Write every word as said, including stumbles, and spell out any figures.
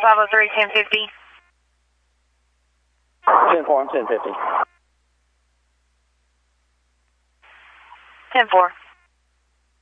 five oh three, ten fifty. ten four, I'm ten fifty. ten four.